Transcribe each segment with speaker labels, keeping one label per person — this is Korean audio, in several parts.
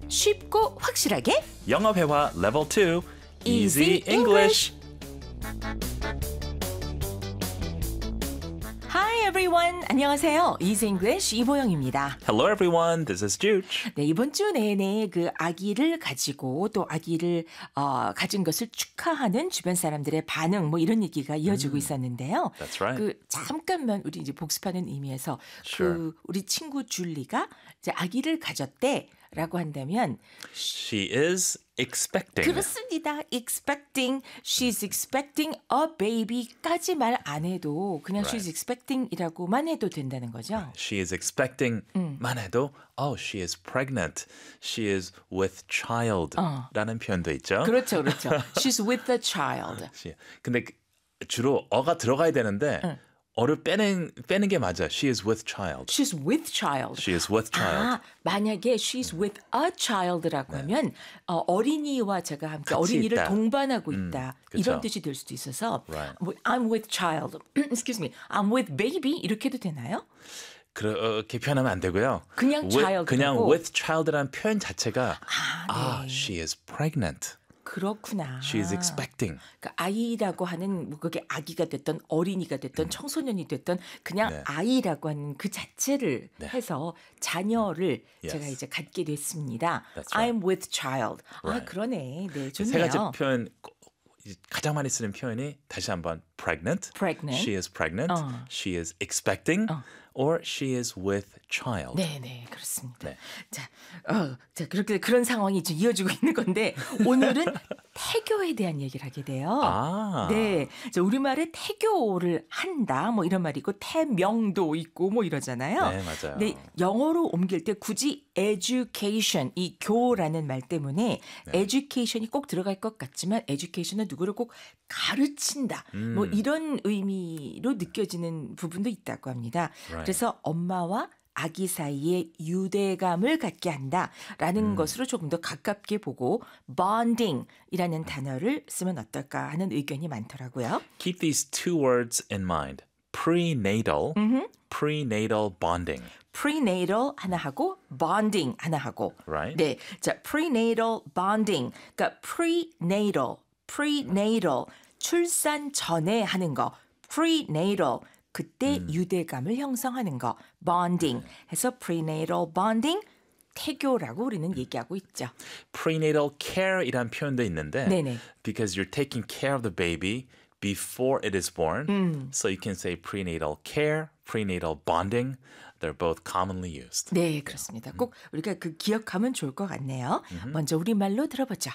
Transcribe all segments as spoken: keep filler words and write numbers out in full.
Speaker 1: 쉽고 확실하게
Speaker 2: 영어 회화 레벨 투
Speaker 1: Easy
Speaker 2: Easy English.
Speaker 1: Hi everyone. 안녕하세요. Easy English 이보영입니다.
Speaker 2: Hello everyone, this is Jude.
Speaker 1: 네, 이번 주 내내 그 아기를 가지고 또 아기를 어, 가진 것을 축하하는 주변 사람들의 반응 뭐 이런 얘기가 이어지고 있었는데요.
Speaker 2: That's right.
Speaker 1: 그 잠깐만 우리 이제 복습하는 의미에서
Speaker 2: Sure.
Speaker 1: 그 우리 친구 줄리가 이제 아기를 가졌대라고 한다면
Speaker 2: She is expecting.
Speaker 1: 그렇습니다. expecting, she's expecting a baby까지 말 안 해도 그냥
Speaker 2: Right.
Speaker 1: she's expecting이라고만 해도 된다는 거죠.
Speaker 2: She is expecting 만 해도 oh, she is pregnant. She is with child 라는 표현도 있죠.
Speaker 1: 그렇죠, 그렇죠. She's with a child.
Speaker 2: She- 근데 그- 주로 어가 들어가야 되는데 어를 빼는 빼는 게 맞아. She is with child.
Speaker 1: She's with child.
Speaker 2: She is with child.
Speaker 1: 아, 만약에 she's with a child라고 하면 어, 어린이와 제가 함께
Speaker 2: 같이
Speaker 1: 어린이를
Speaker 2: 있다.
Speaker 1: 동반하고 있다.
Speaker 2: 그쵸.
Speaker 1: 이런 뜻이 될 수도 있어서
Speaker 2: Right.
Speaker 1: 뭐, I'm with child. Excuse me. I'm with baby 이렇게 해도 되나요?
Speaker 2: 그렇게 표현하면 안 되고요.
Speaker 1: 그냥
Speaker 2: with,
Speaker 1: child라고.
Speaker 2: 그냥 with child라는 표현 자체가
Speaker 1: 아,
Speaker 2: 아,
Speaker 1: 네.
Speaker 2: she is pregnant.
Speaker 1: 그렇구나.
Speaker 2: She is expecting.
Speaker 1: 그러니까 아이라고 하는 뭐 그게 아기가 됐던 어린이가 됐던 청소년이 됐던 그냥
Speaker 2: 네.
Speaker 1: 아이라고 하는 그 자체를
Speaker 2: 네.
Speaker 1: 해서 자녀를
Speaker 2: Yes.
Speaker 1: 제가 이제 갖게 됐습니다.
Speaker 2: That's right.
Speaker 1: I'm with child. 아
Speaker 2: Right.
Speaker 1: 그러네. 네,
Speaker 2: 세
Speaker 1: 좋네요.
Speaker 2: 가지 표현 가장 많이 쓰는 표현이 다시 한번 pregnant.
Speaker 1: Pregnant.
Speaker 2: She is pregnant.
Speaker 1: 어.
Speaker 2: She is expecting. Or she is with child.
Speaker 1: 네, 네, 그렇습니다.
Speaker 2: 네.
Speaker 1: 자, 어, 자 그렇게 그런 상황이 지금 이어지고 있는 건데 오늘은 태교에 대한 얘기를 하게 돼요.
Speaker 2: 아.
Speaker 1: 네, 자, 우리말에 태교를 한다, 뭐 이런 말이 있고 태명도 있고 뭐 이러잖아요.
Speaker 2: 네, 맞아요.
Speaker 1: 근데 영어로 옮길 때 굳이 education, 이 교라는 말 때문에
Speaker 2: 네.
Speaker 1: education이 꼭 들어갈 것 같지만 education은 누구를 꼭 가르친다,
Speaker 2: 음.
Speaker 1: 뭐 이런 의미로 느껴지는 부분도 있다고 합니다.
Speaker 2: Right.
Speaker 1: 그래서 엄마와 아기 사이에 유대감을 갖게 한다라는 것으로 조금 더 가깝게 보고 bonding이라는 단어를 쓰면 어떨까 하는 의견이 많더라고요.
Speaker 2: Keep these two words in mind. Prenatal, prenatal bonding.
Speaker 1: prenatal 하나 하고 bonding 하나 하고.
Speaker 2: Right.
Speaker 1: 네, 자 prenatal bonding, 그러니까 prenatal, prenatal 출산 전에 하는 거, prenatal 그때 유대감을 형성하는 거, bonding 해서 prenatal bonding 태교라고 우리는 얘기하고 있죠.
Speaker 2: Prenatal care이란 표현도 있는데
Speaker 1: 네네.
Speaker 2: because you're taking care of the baby before it is born. So you can say prenatal care, prenatal bonding. They're both commonly used.
Speaker 1: 네, 그렇습니다. 꼭 우리가 그 기억하면 좋을 것 같네요. 먼저 우리말로 들어보죠.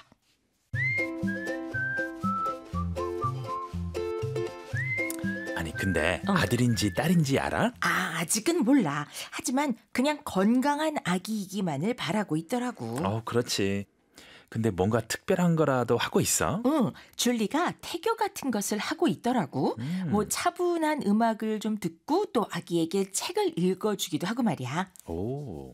Speaker 2: 아니 근데 아들인지 딸인지 알아?
Speaker 1: 아, 아직은 몰라. 하지만 그냥 건강한 아기이기만을 바라고 있더라고.
Speaker 2: 어, 그렇지. 근데 뭔가 특별한 거라도 하고 있어?
Speaker 1: 응, 줄리가 태교 같은 것을 하고 있더라고. 뭐 차분한 음악을 좀 듣고 또 아기에게 책을 읽어주기도 하고 말이야.
Speaker 2: 오.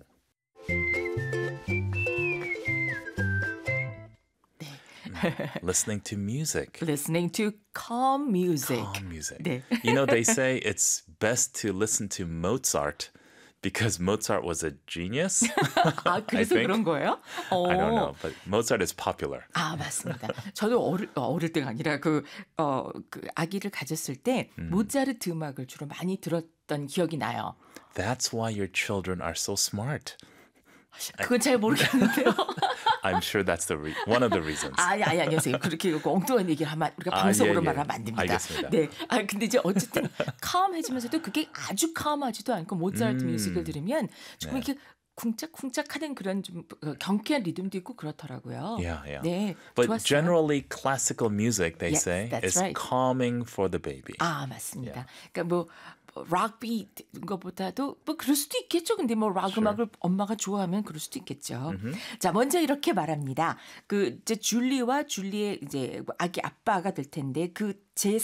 Speaker 2: Listening to music.
Speaker 1: Listening to calm music.
Speaker 2: Calm music.
Speaker 1: 네.
Speaker 2: You know, they say it's best to listen to Mozart because Mozart was a genius.
Speaker 1: 아, 그래서
Speaker 2: think.
Speaker 1: 그런 거예요? 어.
Speaker 2: I don't know, but Mozart is popular.
Speaker 1: 아, 맞습니다. 저도 어릴, 어, 어릴 때가 아니라 그, 어, 그 아기를 가졌을 때 모차르트 음악을 주로 많이 들었던 기억이 나요.
Speaker 2: That's why your children are so smart.
Speaker 1: 그건 잘 모르겠는데요.
Speaker 2: I'm sure that's the re- one of the reasons.
Speaker 1: 아니, 아니, 아니세요. 그렇게 엉뚱한 얘기를 하면 우리가
Speaker 2: 아,
Speaker 1: 방송으로
Speaker 2: 예, 예.
Speaker 1: 말하면 안 됩니다.
Speaker 2: 알겠습니다.
Speaker 1: 네. 아, 근데 이제 어쨌든 calm해지면서도 그게 아주 calm하지도 않고 모차르트
Speaker 2: 음.
Speaker 1: 뮤직을 들으면 조금
Speaker 2: 네.
Speaker 1: 이렇게 쿵짝쿵짝 하는 그런 좀 어, 경쾌한 리듬도 있고 그렇더라고요.
Speaker 2: Yeah, yeah.
Speaker 1: 네.
Speaker 2: But
Speaker 1: 좋았어요.
Speaker 2: generally, classical music, they
Speaker 1: Yes,
Speaker 2: say,
Speaker 1: that's
Speaker 2: is
Speaker 1: right.
Speaker 2: calming for the baby.
Speaker 1: 아, 맞습니다. 그러니까 뭐 락비 것보다도 뭐 그럴 수도 있겠죠. 근데 뭐 락 음악을 엄마가 좋아하면 그럴 수도 있겠죠. 자, 먼저 이렇게 말합니다. 그 이제 줄리와 줄리의 이제 아기 아빠가 될 텐데 그 제